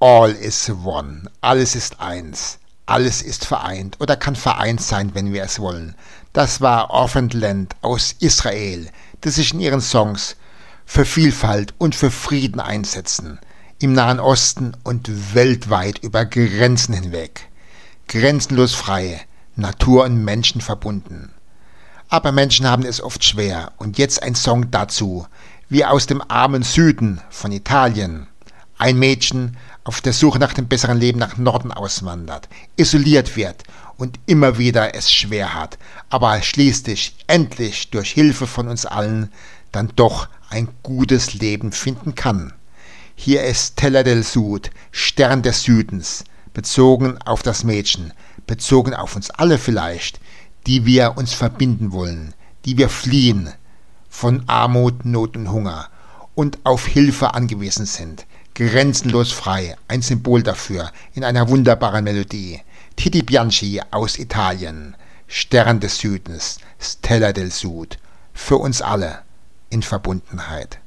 All is one. Alles ist eins. Alles ist vereint oder kann vereint sein, wenn wir es wollen. Das war Orphaned Land aus Israel, die sich in ihren Songs für Vielfalt und für Frieden einsetzen. Im Nahen Osten und weltweit über Grenzen hinweg. Grenzenlos frei, Natur und Menschen verbunden. Aber Menschen haben es oft schwer und jetzt ein Song dazu, wie aus dem armen Süden von Italien. Ein Mädchen auf der Suche nach dem besseren Leben nach Norden auswandert, isoliert wird und immer wieder es schwer hat, aber schließlich endlich durch Hilfe von uns allen dann doch ein gutes Leben finden kann. Hier ist Stella del Sud, Stern des Südens, bezogen auf das Mädchen, bezogen auf uns alle vielleicht, die wir uns verbinden wollen, die wir fliehen von Armut, Not und Hunger und auf Hilfe angewiesen sind. Grenzenlos frei, ein Symbol dafür, in einer wunderbaren Melodie. Titi Bianchi aus Italien, Stern des Südens, Stella del Sud, für uns alle in Verbundenheit.